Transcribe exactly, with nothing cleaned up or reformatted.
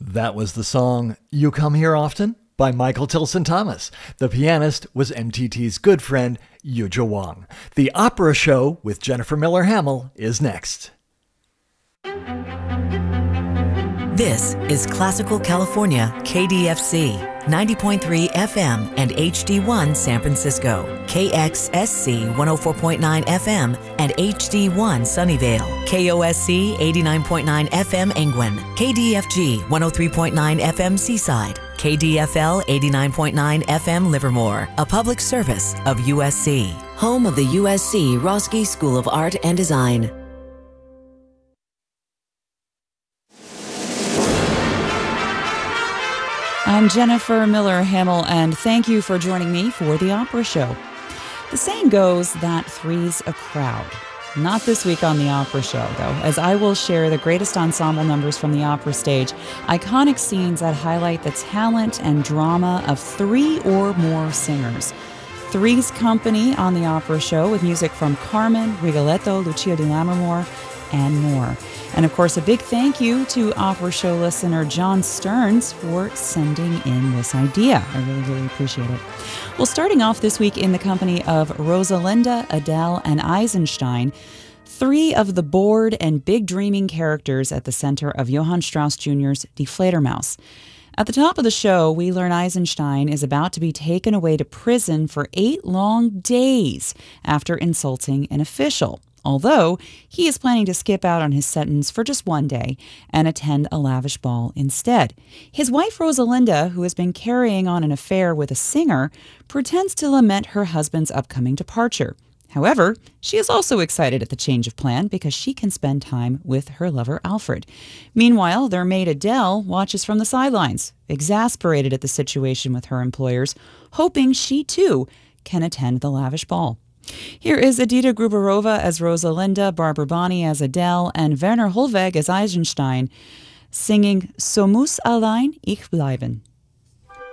That was the song You Come Here Often by Michael Tilson Thomas. The pianist was M T T's good friend, Yuja Wang. The opera show with Jennifer Miller Hamill is next. This is Classical California, K D F C, ninety point three F M and H D one San Francisco, K X S C one oh four point nine F M and H D one Sunnyvale, K O S C eighty-nine point nine F M Engwin, K D F G one oh three point nine F M Seaside, K D F L eighty-nine point nine F M Livermore, a public service of U S C, home of the U S C Roski School of Art and Design. I'm Jennifer Miller Hamill, and thank you for joining me for the Opera Show. The saying goes that three's a crowd. Not this week on the Opera Show, though, as I will share the greatest ensemble numbers from the opera stage, iconic scenes that highlight the talent and drama of three or more singers. Three's Company on the Opera Show with music from Carmen, Rigoletto, Lucia di Lammermoor, and more. And of course, a big thank you to Opera Show listener John Stearns for sending in this idea. I really, really appreciate it. Well, starting off this week in the company of Rosalinda, Adele, and Eisenstein, three of the bored and big dreaming characters at the center of Johann Strauss Junior's Die Fledermaus. At the top of the show, we learn Eisenstein is about to be taken away to prison for eight long days after insulting an official. Although he is planning to skip out on his sentence for just one day and attend a lavish ball instead. His wife Rosalinda, who has been carrying on an affair with a singer, pretends to lament her husband's upcoming departure. However, she is also excited at the change of plan because she can spend time with her lover Alfred. Meanwhile, their maid Adele watches from the sidelines, exasperated at the situation with her employers, hoping she too can attend the lavish ball. Here is Edita Gruberova as Rosalinda, Barbara Bonney as Adele, and Werner Hollweg as Eisenstein, singing So muss allein ich bleiben.